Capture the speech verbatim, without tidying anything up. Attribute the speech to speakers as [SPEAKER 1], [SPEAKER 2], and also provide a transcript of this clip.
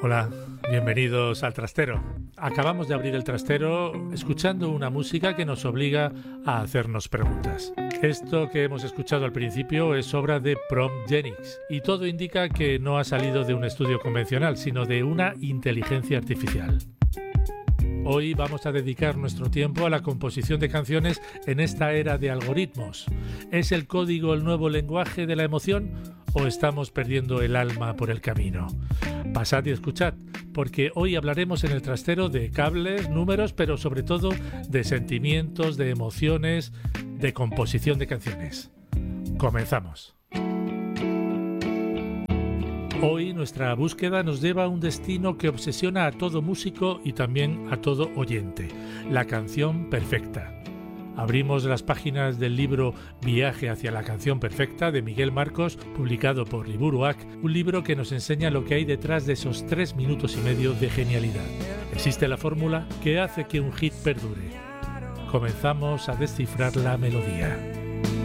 [SPEAKER 1] Hola, bienvenidos al Trastero. Acabamos de abrir el trastero escuchando una música que nos obliga a hacernos preguntas. Esto que hemos escuchado al principio es obra de Promgenics y todo indica que no ha salido de un estudio convencional, sino de una inteligencia artificial. Hoy vamos a dedicar nuestro tiempo a la composición de canciones en esta era de algoritmos. ¿Es el código el nuevo lenguaje de la emoción o estamos perdiendo el alma por el camino? Pasad y escuchad, porque hoy hablaremos en el trastero de cables, números, pero sobre todo de sentimientos, de emociones, de composición de canciones. Comenzamos. Hoy nuestra búsqueda nos lleva a un destino que obsesiona a todo músico y también a todo oyente, la canción perfecta. Abrimos las páginas del libro Viaje hacia la canción perfecta de Miguel Marcos, publicado por Liburuac, un libro que nos enseña lo que hay detrás de esos tres minutos y medio de genialidad. Existe la fórmula que hace que un hit perdure. Comenzamos a descifrar la melodía.